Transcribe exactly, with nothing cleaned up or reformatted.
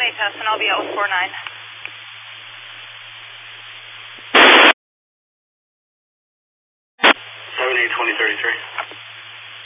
eight test, and I'll be out with four nine. seven eight twenty thirty-three.